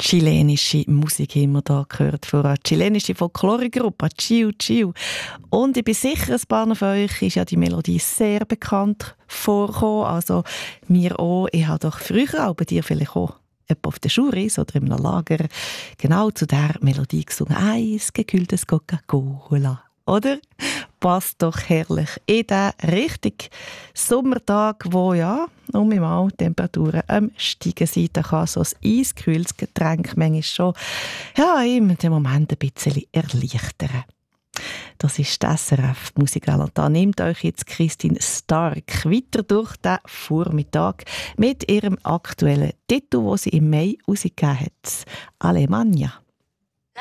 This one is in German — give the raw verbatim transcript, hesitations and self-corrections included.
Chilenische Musik haben wir hier gehört von einer chilenischen Folklore-Gruppe, Chiu Chiu. Und ich bin sicher, ein paar von euch ist ja die Melodie sehr bekannt vorgekommen. Also mir auch. Ich habe doch früher, aber dir vielleicht auch, etwa auf der Schuris oder in einem Lager, genau zu der Melodie gesungen. Eis gekühltes Coca-Cola. Oder? Passt doch herrlich in diesen richtig Sommertag, wo ja um mal Temperaturen am steigen sind. Da kann so ein eiskühles Getränk manchmal schon ja, im Moment ein bisschen erleichtern. Das ist die S R F Musikwelle. Und da nimmt euch jetzt Christine Stark weiter durch den Vormittag mit ihrem aktuellen Titel, den sie im Mai herausgegeben hat. Alemania.